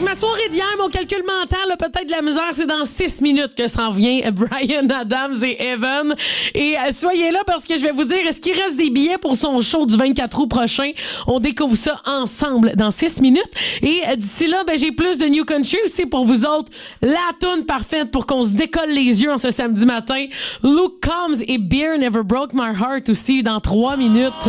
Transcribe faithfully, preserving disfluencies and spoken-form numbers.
avec ma soirée d'hier, mon calcul mental, là, peut-être de la misère, c'est dans six minutes que s'en vient Bryan Adams et Evan. Et euh, soyez là parce que je vais vous dire, est-ce qu'il reste des billets pour son show du vingt-quatre août prochain? On découvre ça ensemble dans six minutes. Et euh, d'ici là, ben, j'ai plus de New Country aussi pour vous autres. La toune parfaite pour qu'on se décolle les yeux en ce samedi matin. Luke Combs et Beer Never Broke My Heart aussi dans trois minutes.